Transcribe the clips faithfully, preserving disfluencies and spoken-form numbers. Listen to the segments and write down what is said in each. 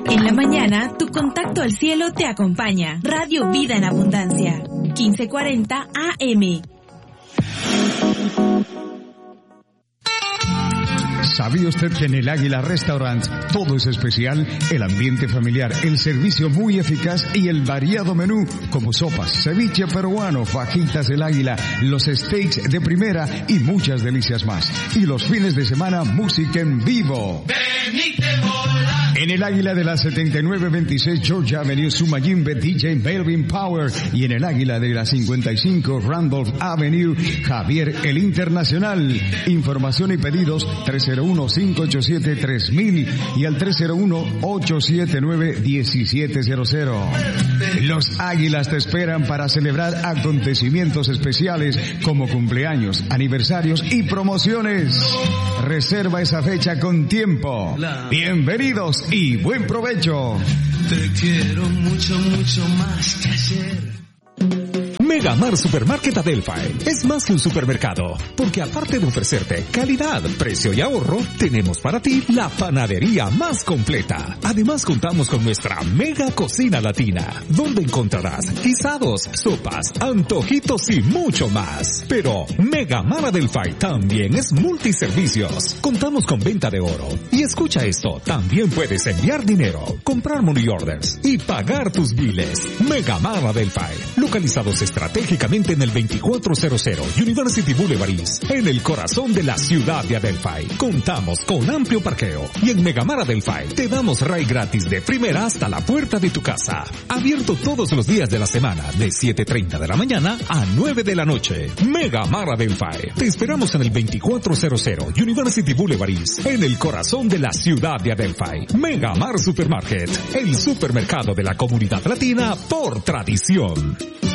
En la mañana, tu contacto al cielo te acompaña. Radio Vida en Abundancia, quince cuarenta A M. ¿Sabía usted que en el Águila Restaurant todo es especial? El ambiente familiar, el servicio muy eficaz y el variado menú como sopas, ceviche peruano, fajitas del Águila, los steaks de primera y muchas delicias más. Y los fines de semana, música en vivo. En el Águila de la setenta y nueve veintiséis Georgia Avenue, Sumayimbe, D J Melvin Power. Y en el Águila de la cincuenta y cinco Randolph Avenue, Javier el Internacional. Información y pedidos tres cero uno, cinco ocho siete, tres mil y al tres cero uno, ocho siete nueve, uno siete cero cero. Los Águilas te esperan para celebrar acontecimientos especiales como cumpleaños, aniversarios y promociones. Reserva esa fecha con tiempo. Bienvenidos y buen provecho. Te quiero mucho, mucho más que ayer. Megamar Supermarket Adelphi es más que un supermercado, porque aparte de ofrecerte calidad, precio y ahorro, tenemos para ti la panadería más completa. Además contamos con nuestra mega cocina latina, donde encontrarás guisados, sopas, antojitos y mucho más. Pero Megamar Adelphi también es multiservicios. Contamos con venta de oro. Y escucha esto, también puedes enviar dinero, comprar money orders y pagar tus biles. Megamar Adelphi, localizados estratégicamente estratégicamente en el veinticuatro cero cero University Boulevard East, en el corazón de la ciudad de Adelphi. Contamos con amplio parqueo y en Megamar Adelphi te damos ride gratis de primera hasta la puerta de tu casa. Abierto todos los días de la semana de siete treinta de la mañana a nueve de la noche. Megamar Adelphi. Te esperamos en el veinticuatro cero cero University Boulevard East, en el corazón de la ciudad de Adelphi. Megamar Supermarket, el supermercado de la comunidad latina por tradición.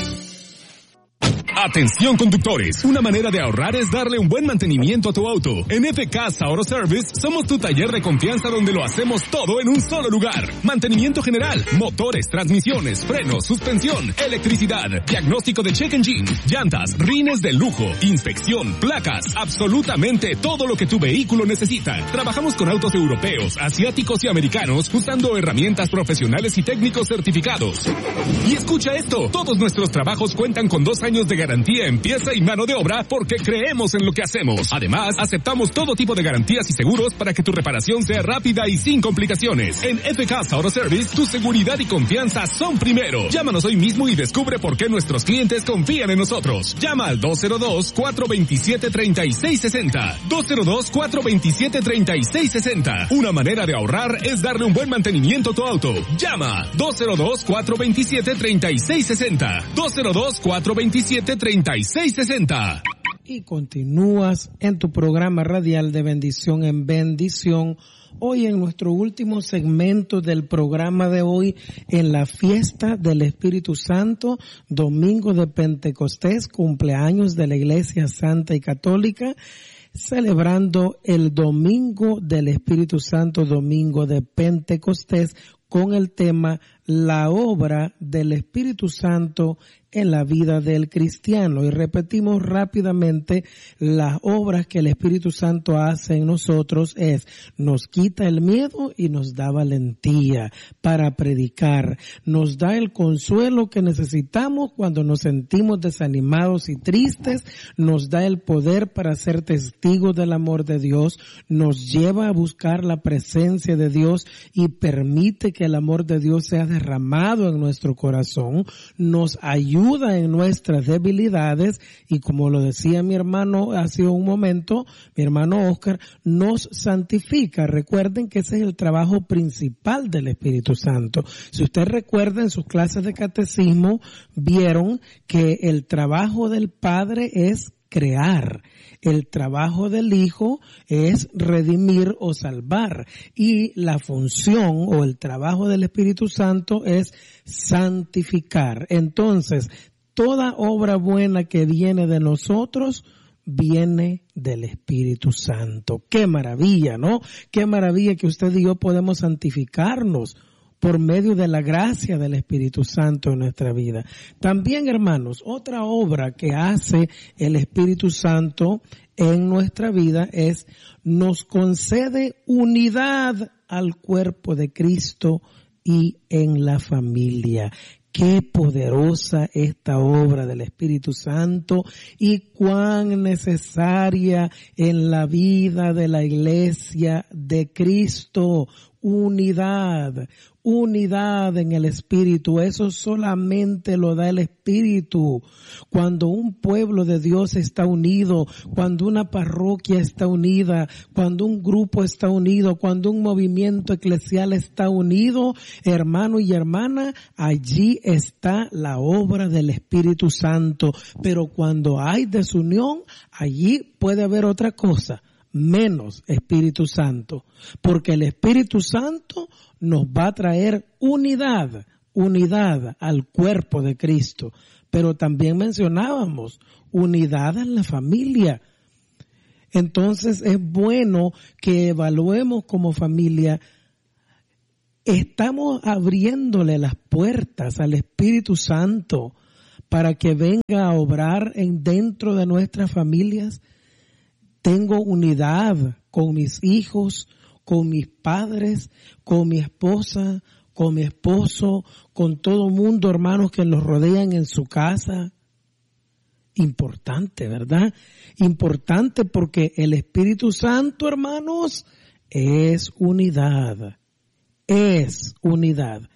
Atención conductores, una manera de ahorrar es darle un buen mantenimiento a tu auto. En F K Auto Service somos tu taller de confianza donde lo hacemos todo en un solo lugar. Mantenimiento general, motores, transmisiones, frenos, suspensión, electricidad, diagnóstico de check engine, llantas, rines de lujo, inspección, placas, absolutamente todo lo que tu vehículo necesita. Trabajamos con autos europeos, asiáticos y americanos usando herramientas profesionales y técnicos certificados. Y escucha esto, todos nuestros trabajos cuentan con dos años de garantía en pieza y mano de obra porque creemos en lo que hacemos. Además, aceptamos todo tipo de garantías y seguros para que tu reparación sea rápida y sin complicaciones. En F K Auto Service, tu seguridad y confianza son primero. Llámanos hoy mismo y descubre por qué nuestros clientes confían en nosotros. Llama al dos cero dos, cuatro dos siete, tres seis seis cero. dos cero dos, cuatro dos siete, tres seis seis cero. Una manera de ahorrar es darle un buen mantenimiento a tu auto. Llama dos cero dos, cuatro dos siete, tres seis seis cero. dos cero dos, cuatro dos siete, treinta y seis sesenta. Y continúas en tu programa radial de Bendición en Bendición. Hoy en nuestro último segmento del programa de hoy, en la fiesta del Espíritu Santo, domingo de Pentecostés, cumpleaños de la Iglesia Santa y Católica, celebrando el domingo del Espíritu Santo, domingo de Pentecostés, con el tema la obra del Espíritu Santo en la vida del cristiano. Y repetimos rápidamente, las obras que el Espíritu Santo hace en nosotros es, nos quita el miedo y nos da valentía para predicar. Nos da el consuelo que necesitamos cuando nos sentimos desanimados y tristes. Nos da el poder para ser testigos del amor de Dios. Nos lleva a buscar la presencia de Dios y permite que el amor de Dios sea derramado en nuestro corazón. Nos ayuda en nuestras debilidades y, como lo decía mi hermano hace un momento, mi hermano Oscar, nos santifica. Recuerden que ese es el trabajo principal del Espíritu Santo. Si usted recuerda, en sus clases de catecismo vieron que el trabajo del Padre es crear. El trabajo del Hijo es redimir o salvar. Y la función o el trabajo del Espíritu Santo es santificar. Entonces, toda obra buena que viene de nosotros viene del Espíritu Santo. ¡Qué maravilla!, ¿no? ¡Qué maravilla que usted y yo podemos santificarnos por medio de la gracia del Espíritu Santo en nuestra vida! También, hermanos, otra obra que hace el Espíritu Santo en nuestra vida es, nos concede unidad al cuerpo de Cristo y en la familia. Qué poderosa esta obra del Espíritu Santo y cuán necesaria en la vida de la Iglesia de Cristo. Unidad, unidad en el Espíritu. Eso solamente lo da el Espíritu. Cuando un pueblo de Dios está unido, cuando una parroquia está unida, cuando un grupo está unido, cuando un movimiento eclesial está unido, hermano y hermana, allí está la obra del Espíritu Santo. Pero cuando hay desunión, allí puede haber otra cosa, menos Espíritu Santo, porque el Espíritu Santo nos va a traer unidad, unidad al cuerpo de Cristo, pero también mencionábamos unidad en la familia. Entonces es bueno que evaluemos como familia, estamos abriéndole las puertas al Espíritu Santo para que venga a obrar en dentro de nuestras familias. Tengo unidad con mis hijos, con mis padres, con mi esposa, con mi esposo, con todo mundo, hermanos, que los rodean en su casa. Importante, ¿verdad? Importante porque el Espíritu Santo, hermanos, es unidad. Es unidad.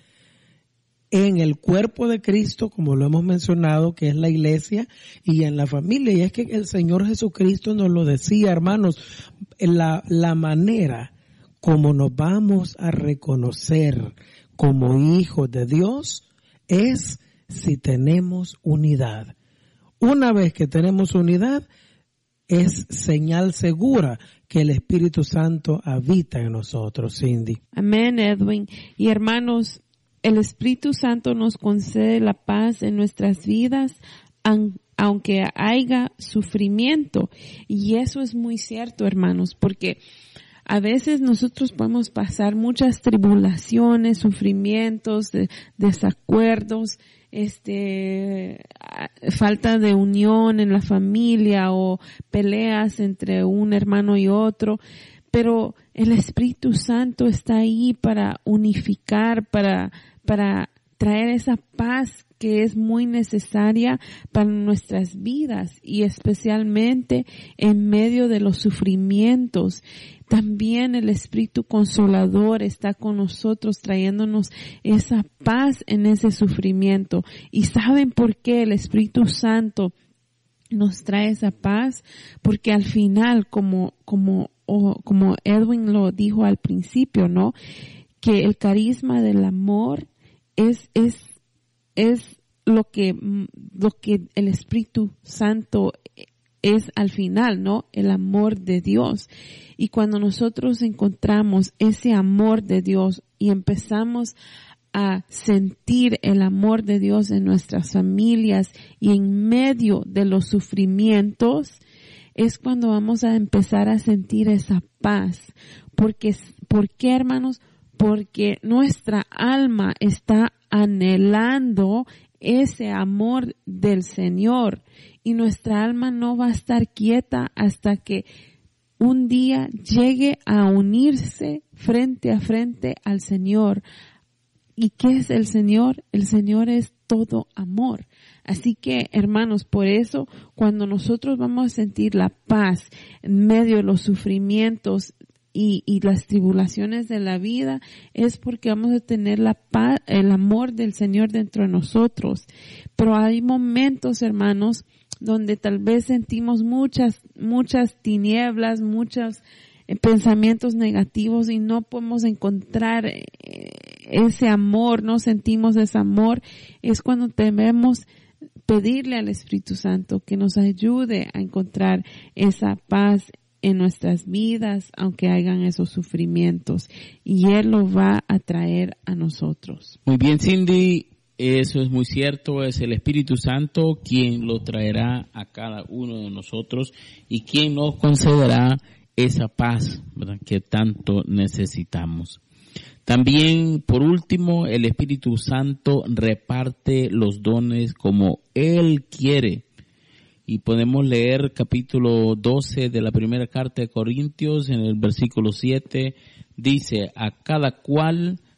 En el cuerpo de Cristo, como lo hemos mencionado, que es la iglesia, y en la familia. Y es que el Señor Jesucristo nos lo decía, hermanos, la, la manera como nos vamos a reconocer como hijos de Dios es si tenemos unidad. Una vez que tenemos unidad, es señal segura que el Espíritu Santo habita en nosotros, Cindy. Amén, Edwin. Y hermanos, el Espíritu Santo nos concede la paz en nuestras vidas, aunque haya sufrimiento. Y eso es muy cierto, hermanos, porque a veces nosotros podemos pasar muchas tribulaciones, sufrimientos, de, desacuerdos, este, falta de unión en la familia o peleas entre un hermano y otro. Pero el Espíritu Santo está ahí para unificar, para, para traer esa paz que es muy necesaria para nuestras vidas y especialmente en medio de los sufrimientos. También el Espíritu Consolador está con nosotros trayéndonos esa paz en ese sufrimiento. ¿Y saben por qué el Espíritu Santo nos trae esa paz? Porque al final, como, como, o, como Edwin lo dijo al principio, ¿no? Que el carisma del amor es, es, es lo que, lo que el Espíritu Santo es al final, ¿no? El amor de Dios. Y cuando nosotros encontramos ese amor de Dios y empezamos a sentir el amor de Dios en nuestras familias y en medio de los sufrimientos, es cuando vamos a empezar a sentir esa paz. Porque, ¿por qué, hermanos? Porque nuestra alma está anhelando ese amor del Señor y nuestra alma no va a estar quieta hasta que un día llegue a unirse frente a frente al Señor. ¿Y qué es el Señor? El Señor es todo amor. Así que, hermanos, por eso, cuando nosotros vamos a sentir la paz en medio de los sufrimientos y, y las tribulaciones de la vida, es porque vamos a tener la paz, el amor del Señor dentro de nosotros. Pero hay momentos, hermanos, donde tal vez sentimos muchas, muchas tinieblas, muchos eh, pensamientos negativos y no podemos encontrar eh, ese amor, no sentimos ese amor. Es cuando debemos pedirle al Espíritu Santo que nos ayude a encontrar esa paz en nuestras vidas, aunque hayan esos sufrimientos, y Él lo va a traer a nosotros. Muy bien, Cindy. Eso es muy cierto, es el Espíritu Santo quien lo traerá a cada uno de nosotros y quien nos concederá esa paz, ¿verdad?, que tanto necesitamos. También, por último, el Espíritu Santo reparte los dones como Él quiere. Y podemos leer capítulo doce de la primera carta de Corintios, en el versículo siete, dice: a cada cual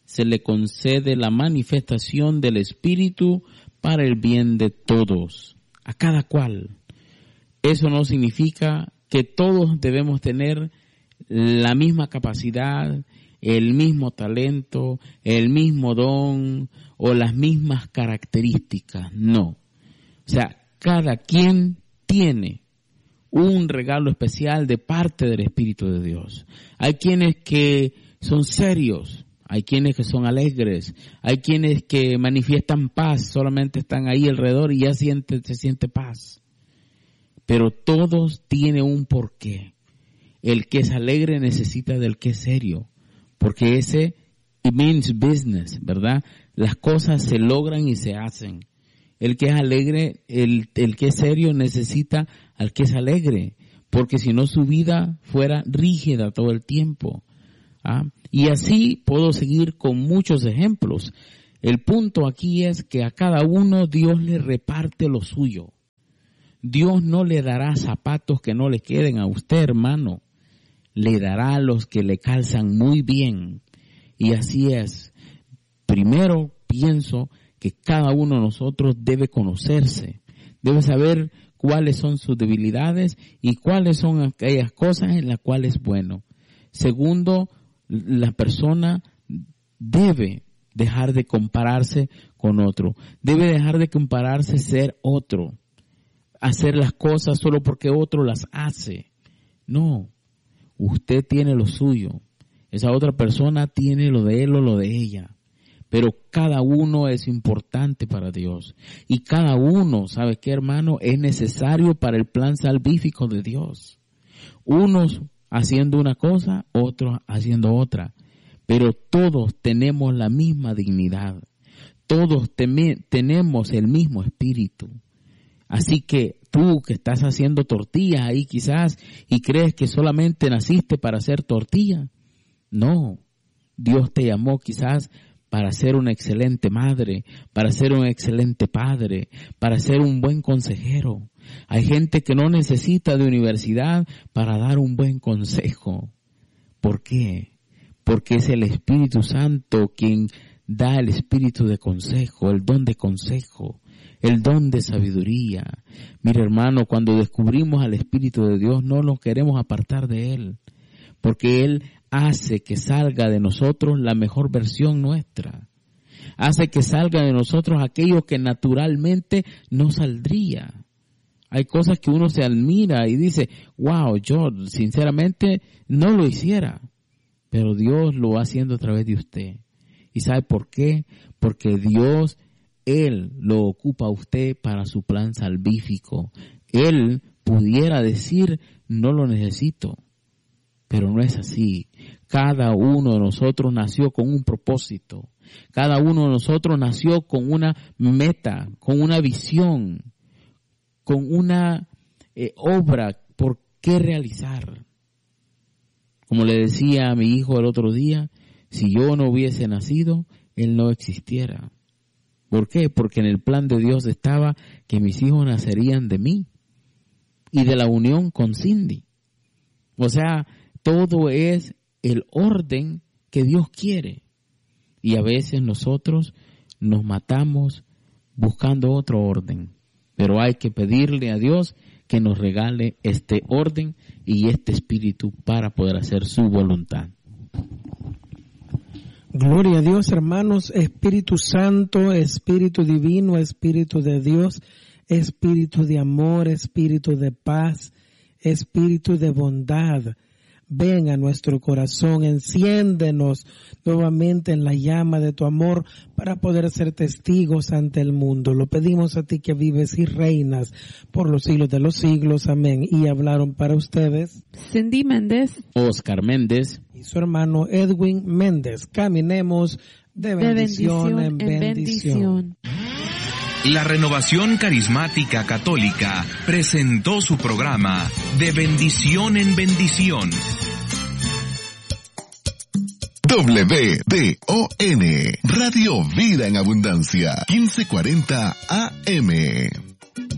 se le concede la manifestación del Espíritu para el bien de todos, a cada cual. Eso no significa que todos debemos tener la misma capacidad, el mismo talento, el mismo don o las mismas características. No. O sea, cada quien tiene un regalo especial de parte del Espíritu de Dios. Hay quienes que son serios, hay quienes que son alegres, hay quienes que manifiestan paz, solamente están ahí alrededor y ya siente, se siente paz. Pero todos tienen un porqué. El que es alegre necesita del que es serio, porque ese it means business, ¿verdad? Las cosas se logran y se hacen. El que es alegre, el, el que es serio necesita al que es alegre, porque si no su vida fuera rígida todo el tiempo. ¿Ah? Y así puedo seguir con muchos ejemplos. El punto aquí es que a cada uno Dios le reparte lo suyo. Dios no le dará zapatos que no le queden a usted, hermano. Le dará los que le calzan muy bien. Y así es. Primero pienso que cada uno de nosotros debe conocerse. Debe saber cuáles son sus debilidades y cuáles son aquellas cosas en las cuales es bueno. Segundo, la persona debe dejar de compararse con otro. Debe dejar de compararse ser otro. Hacer las cosas solo porque otro las hace. No. Usted tiene lo suyo. Esa otra persona tiene lo de él o lo de ella. Pero cada uno es importante para Dios. Y cada uno, ¿sabe qué, hermano? Es necesario para el plan salvífico de Dios. Unos haciendo una cosa, otros haciendo otra. Pero todos tenemos la misma dignidad. Todos teme- tenemos el mismo espíritu. Así que tú que estás haciendo tortillas ahí quizás y crees que solamente naciste para hacer tortilla. No, Dios te llamó quizás para ser una excelente madre, para ser un excelente padre, para ser un buen consejero. Hay gente que no necesita de universidad para dar un buen consejo. ¿Por qué? Porque es el Espíritu Santo quien da el espíritu de consejo, el don de consejo, el don de sabiduría. Mira, hermano, cuando descubrimos al Espíritu de Dios no nos queremos apartar de Él, porque Él hace que salga de nosotros la mejor versión nuestra. Hace que salga de nosotros aquello que naturalmente no saldría. Hay cosas que uno se admira y dice, wow, yo sinceramente no lo hiciera, pero Dios lo va haciendo a través de usted. ¿Y sabe por qué? Porque Dios, Él lo ocupa a usted para su plan salvífico. Él pudiera decir, no lo necesito, pero no es así. Cada uno de nosotros nació con un propósito. Cada uno de nosotros nació con una meta, con una visión, con una eh, obra por qué realizar. Como le decía a mi hijo el otro día, si yo no hubiese nacido, él no existiera. ¿Por qué? Porque en el plan de Dios estaba que mis hijos nacerían de mí y de la unión con Cindy. O sea, todo es el orden que Dios quiere. Y a veces nosotros nos matamos buscando otro orden. Pero hay que pedirle a Dios que nos regale este orden y este espíritu para poder hacer su voluntad. Gloria a Dios, hermanos. Espíritu Santo, Espíritu Divino, Espíritu de Dios, Espíritu de amor, Espíritu de paz, Espíritu de bondad. Ven a nuestro corazón, enciéndenos nuevamente en la llama de tu amor para poder ser testigos ante el mundo. Lo pedimos a ti que vives y reinas por los siglos de los siglos. Amén. Y hablaron para ustedes Cindy Méndez, Oscar Méndez y su hermano Edwin Méndez. Caminemos de bendición, de bendición en bendición. en bendición. La Renovación Carismática Católica presentó su programa De Bendición en Bendición. W D O N Radio Vida en Abundancia quince cuarenta A M